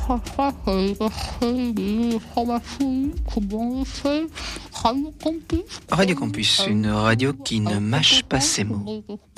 ça, c'est passer des informations, comment on fait, Radio Campus. Radio Campus, une radio qui ne mâche pas ses mots.